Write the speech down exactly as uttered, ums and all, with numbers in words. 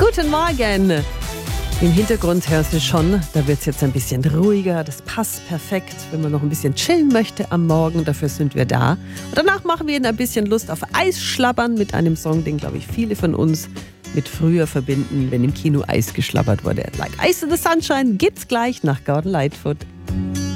Guten Morgen. Im Hintergrund hörst du schon, da wird es jetzt ein bisschen ruhiger. Das passt perfekt, wenn man noch ein bisschen chillen möchte am Morgen. Dafür sind wir da. Und danach machen wir Ihnen ein bisschen Lust auf Eisschlabbern mit einem Song, den, glaube ich, viele von uns mit früher verbinden, wenn im Kino Eis geschlabbert wurde. Like Ice in the Sunshine gibt's gleich nach Gordon Lightfoot.